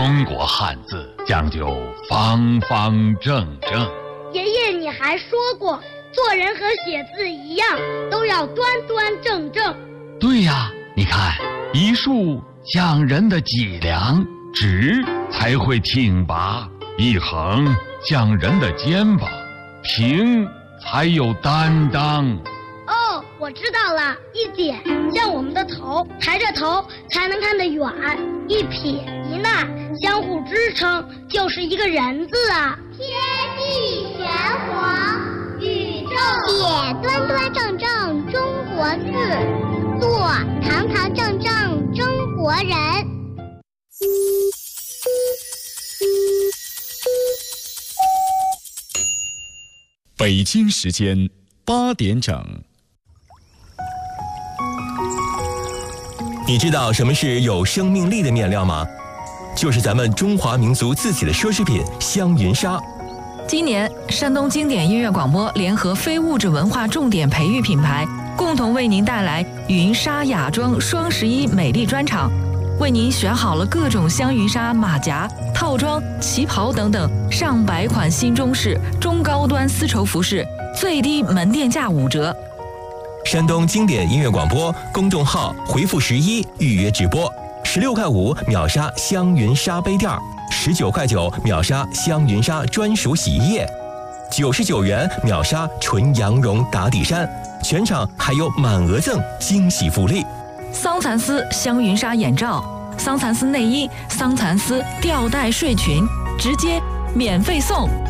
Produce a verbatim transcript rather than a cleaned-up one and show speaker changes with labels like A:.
A: 中国汉字讲究方方正正。
B: 爷爷，你还说过，做人和写字一样，都要端端正正。
A: 对呀，你看，一竖讲人的脊梁，直才会挺拔；一横讲人的肩膀，平才有担当。
B: 哦，我知道了，一点像我们的头，抬着头才能看得远；一撇一捺相互支撑，就是一个人字啊。
C: 天地玄黄，宇宙写端端正正中国字，做堂堂正正中国人。
D: 北京时间八点整。
E: 你知道什么是有生命力的面料吗？就是咱们中华民族自己的奢侈品香云纱。
F: 今年，山东经典音乐广播联合非物质文化重点培育品牌，共同为您带来云纱雅装双十一美丽专场，为您选好了各种香云纱马甲、套装、旗袍等等上百款新中式、中高端丝绸服饰，最低门店价五折。
E: 山东经典音乐广播公众号回复十一预约直播，十六块五秒杀香云纱杯垫，十九块九秒杀香云纱专属洗衣液，九十九元秒杀纯羊绒打底衫，全场还有满额赠惊喜福利。
F: 桑蚕丝香云纱眼罩、桑蚕丝内衣、桑蚕丝吊带睡裙，直接免费送。